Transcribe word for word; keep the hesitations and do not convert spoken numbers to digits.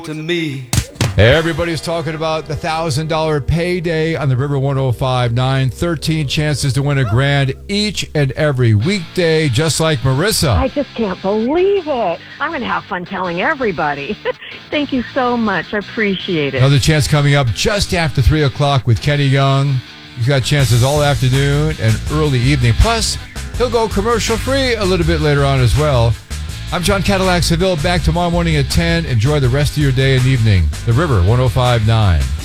to me. Everybody's talking about the one thousand dollars payday on the River one oh five point nine. thirteen chances to win a grand each and every weekday, just like Marissa. I just can't believe it. I'm going to have fun telling everybody. Thank you so much. I appreciate it. Another chance coming up just after three o'clock with Kenny Young. You've got chances all afternoon and early evening. Plus, he'll go commercial free a little bit later on as well. I'm John Cadillac Seville, back tomorrow morning at ten. Enjoy the rest of your day and evening. The River one oh five point nine.